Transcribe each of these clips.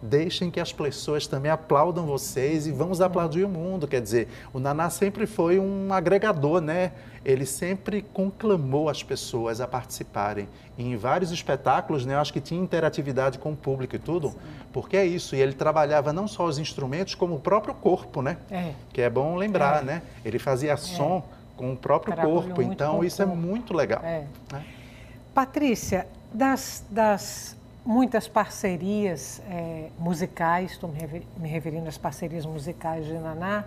deixem que as pessoas também aplaudam vocês e vamos aplaudir o mundo. Quer dizer, o Naná sempre foi um agregador, né? Ele sempre conclamou as pessoas a participarem. E em vários espetáculos, né, eu acho que tinha interatividade com o público e tudo, sim, porque é isso. E ele trabalhava não só os instrumentos, como o próprio corpo, né? Que é bom lembrar, né? Ele fazia som com o próprio corpo, então isso é muito legal. Né? Patrícia, das muitas parcerias musicais, estou me referindo às parcerias musicais de Naná,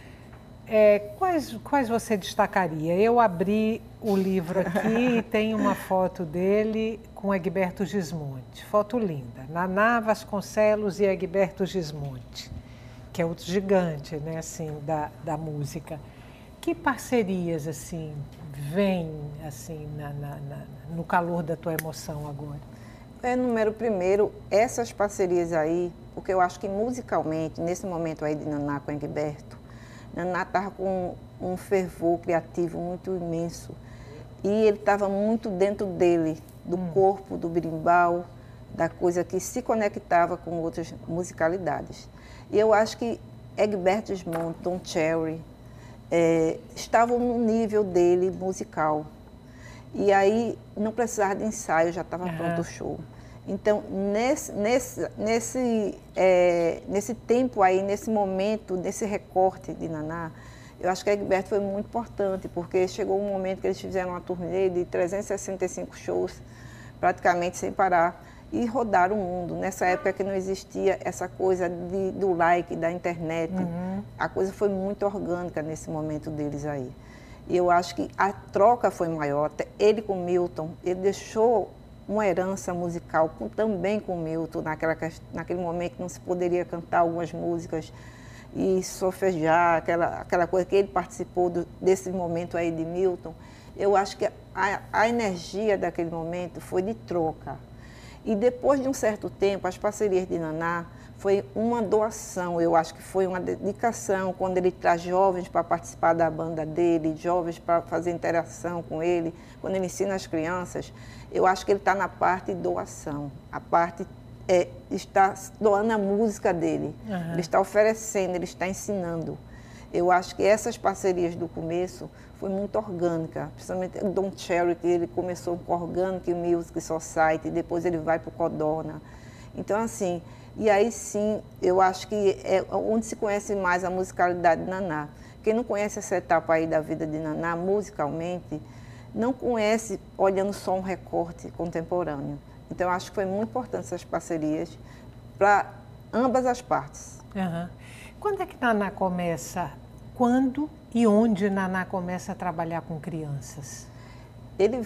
quais você destacaria? Eu abri o livro aqui e tem uma foto dele com Egberto Gismonti, foto linda. Naná Vasconcelos e Egberto Gismonti, que é outro gigante, né, assim, da música. Que parcerias, assim, vêm, assim, no calor da tua emoção agora? Número primeiro, essas parcerias aí, porque eu acho que musicalmente, nesse momento aí de Naná com Egberto, Naná estava com um fervor criativo muito imenso. E ele estava muito dentro dele, do corpo, do berimbau, da coisa que se conectava com outras musicalidades. E eu acho que Egberto Gismonti, Don Cherry, estavam no nível dele musical. E aí não precisava de ensaio, já estava pronto o show. Então, nesse tempo aí, nesse momento, nesse recorte de Naná, eu acho que Egberto foi muito importante, porque chegou um momento que eles fizeram uma turnê de 365 shows, praticamente sem parar, e rodaram o mundo. Nessa época que não existia essa coisa do like, da internet, a coisa foi muito orgânica nesse momento deles aí. E eu acho que a troca foi maior. Ele com Milton, ele deixou uma herança musical também com Milton, naquele momento que não se poderia cantar algumas músicas e solfejar, aquela coisa que ele participou desse momento aí de Milton. Eu acho que a energia daquele momento foi de troca. E depois de um certo tempo, as parcerias de Naná foi uma doação, eu acho que foi uma dedicação, quando ele traz jovens para participar da banda dele, jovens para fazer interação com ele, quando ele ensina as crianças, eu acho que ele está na parte de doação, a parte está doando a música dele, ele está oferecendo, ele está ensinando. Eu acho que essas parcerias do começo foi muito orgânica, principalmente o Don Cherry, que ele começou com Organic Music Society, depois ele vai para o Codorna. Então, assim, e aí sim, eu acho que é onde se conhece mais a musicalidade de Naná. Quem não conhece essa etapa aí da vida de Naná, musicalmente, não conhece olhando só um recorte contemporâneo. Então, eu acho que foi muito importante essas parcerias para ambas as partes. Quando é que Naná começa? Quando e onde Naná começa a trabalhar com crianças? Ele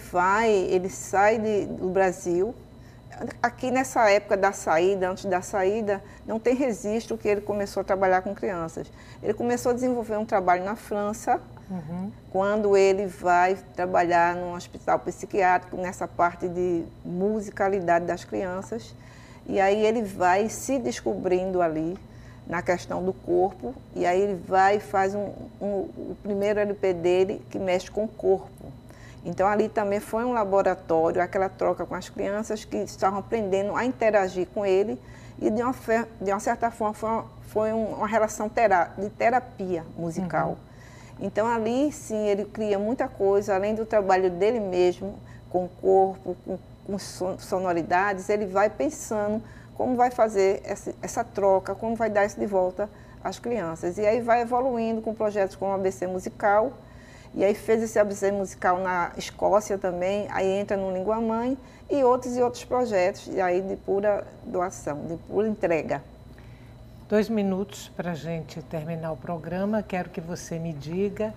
sai do Brasil. Aqui nessa época da saída, antes da saída, não tem registro que ele começou a trabalhar com crianças. Ele começou a desenvolver um trabalho na França, quando ele vai trabalhar num hospital psiquiátrico, nessa parte de musicalidade das crianças. E aí ele vai se descobrindo ali, na questão do corpo, e aí ele vai e faz o primeiro LP dele que mexe com o corpo. Então ali também foi um laboratório, aquela troca com as crianças que estavam aprendendo a interagir com ele e de uma certa forma foi uma relação de terapia musical. Então ali sim ele cria muita coisa, além do trabalho dele mesmo, com o corpo, com sonoridades, ele vai pensando como vai fazer essa troca, como vai dar isso de volta às crianças. E aí vai evoluindo com projetos como o ABC Musical, e aí fez esse ABC Musical na Escócia também, aí entra no Língua Mãe, e outros projetos, e aí de pura doação, de pura entrega. 2 minutos para a gente terminar o programa, quero que você me diga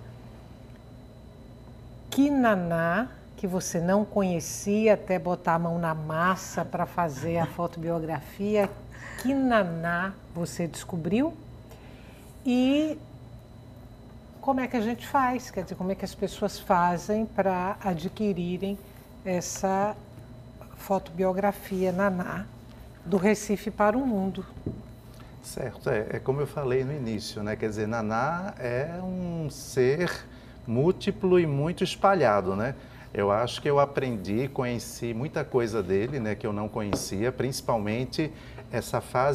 que Naná, que você não conhecia até botar a mão na massa para fazer a fotobiografia, que Naná você descobriu e como é que a gente faz, quer dizer, como é que as pessoas fazem para adquirirem essa fotobiografia Naná do Recife para o mundo. Certo, é como eu falei no início, né? Quer dizer, Naná é um ser múltiplo e muito espalhado, né? Eu acho que eu conheci muita coisa dele, né, que eu não conhecia, principalmente essa fase